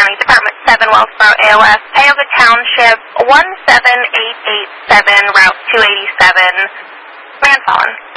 County, Department 7, Wellsboro, AOS, Tioga Township, 17887, Route 287. Man fallen.